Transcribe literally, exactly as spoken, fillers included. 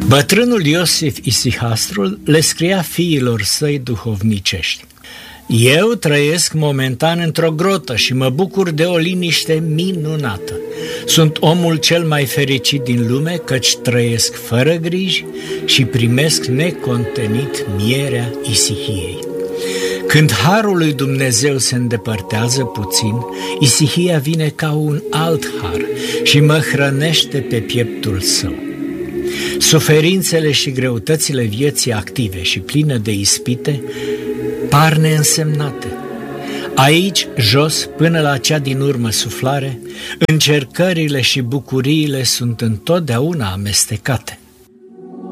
Bătrânul Iosif Isihastrul le scria fiilor săi duhovnicești: eu trăiesc momentan într-o grotă și mă bucur de o liniște minunată. Sunt omul cel mai fericit din lume, căci trăiesc fără griji și primesc necontenit mierea isihiei. Când harul lui Dumnezeu se îndepărtează puțin, isihia vine ca un alt har și mă hrănește pe pieptul său. Suferințele și greutățile vieții active și pline de ispite par neînsemnate. Aici, jos, până la cea din urmă suflare, încercările și bucuriile sunt întotdeauna amestecate.